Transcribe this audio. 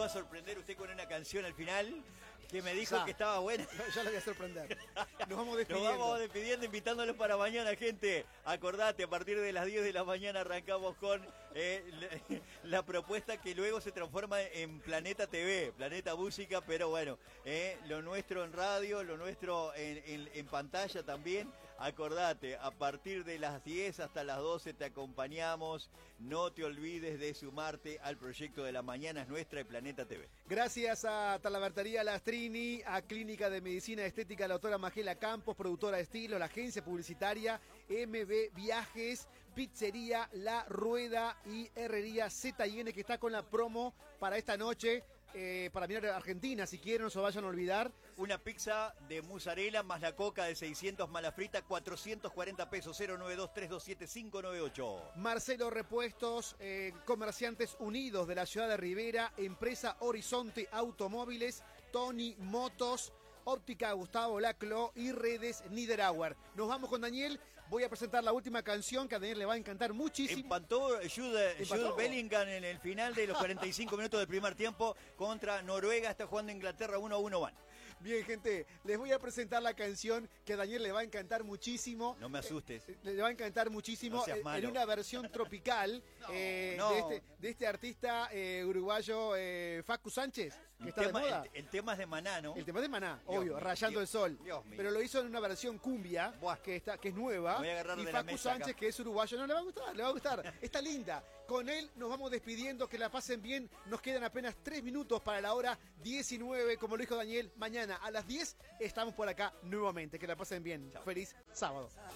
a sorprender usted con una canción al final que me dijo que estaba buena. Ya lo voy a sorprender. Nos vamos despidiendo. Nos vamos despidiendo, invitándolos para mañana, gente. Acordate, a partir de las 10 de la mañana arrancamos con la propuesta que luego se transforma en Planeta TV, Planeta Música, pero bueno, lo nuestro en radio, lo nuestro en pantalla también. Acordate, a partir de las 10 hasta las 12 te acompañamos. No te olvides de sumarte al proyecto de La Mañana es Nuestra y Planeta TV. Gracias a Talabartería Lastrini, a Clínica de Medicina Estética la doctora Magela Campos, productora de estilo, la agencia publicitaria MB Viajes, Pizzería La Rueda y Herrería Z&N, que está con la promo para esta noche. Para mirar a Argentina, si quieren, no se vayan a olvidar. Una pizza de mozzarella más la coca de 600 más la frita, 440 pesos, 092-327-598. Marcelo Repuestos, Comerciantes Unidos de la ciudad de Rivera, Empresa Horizonte Automóviles, Tony Motos, Óptica Gustavo Laclo y Redes Niederauer. Nos vamos con Daniel. Voy a presentar la última canción que a Daniel le va a encantar muchísimo. Empató Jude Bellingham en el final de los 45 minutos del primer tiempo contra Noruega. Está jugando Inglaterra 1-1 van. Bien, gente, les voy a presentar la canción que a Daniel le va a encantar muchísimo. No me asustes. Le va a encantar muchísimo en una versión tropical de este artista uruguayo Facu Sánchez, que está de moda. El tema es de Maná, ¿no? El tema es de Maná, obvio, Rayando el Sol. Dios mío. Pero lo hizo en una versión cumbia, que es nueva. Voy a agarrar y de la Facu mesa Sánchez, acá. que es uruguayo, no le va a gustar. Está linda. Con él nos vamos despidiendo, que la pasen bien. Nos quedan apenas 3 minutos para la hora 19, como lo dijo Daniel. Mañana a las 10 estamos por acá nuevamente. Que la pasen bien. Chao. Feliz sábado.